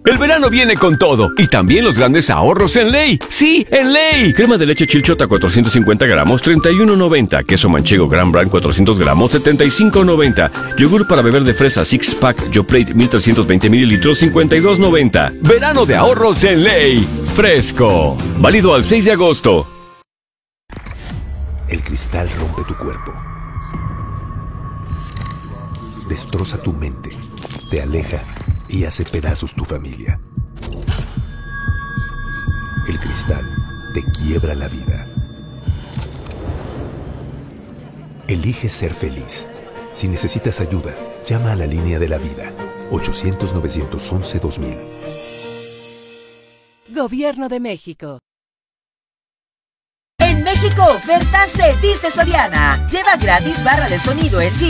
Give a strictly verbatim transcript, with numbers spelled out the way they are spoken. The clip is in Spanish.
El verano viene con todo y también los grandes ahorros en Ley. ¡Sí, en Ley! Crema de leche Chilchota cuatrocientos cincuenta gramos, treinta y uno noventa. Queso manchego Gran Brand cuatrocientos gramos, setenta y cinco noventa. Yogur para beber de fresa six pack Yoplait mil trescientos veinte mililitros, cincuenta y dos noventa. Verano de ahorros en Ley. Fresco. Válido al seis de agosto. El cristal rompe tu cuerpo. Destroza tu mente. Te aleja y hace pedazos tu familia. El cristal te quiebra la vida. Elige ser feliz. Si necesitas ayuda, llama a la línea de la vida. ochocientos, novecientos once, dos mil. Gobierno de México. En México, oferta se dice Soriana. Lleva gratis barra de sonido L G